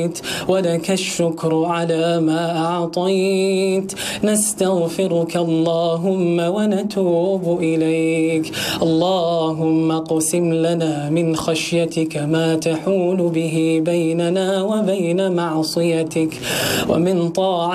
ولك الشكر على ما أعطيت. نستغفرك اللهم ونتوب إليك. اللهم اقسم لنا من خشيتك ما تحول به بيننا وبين معصيتك، ومن طاعتك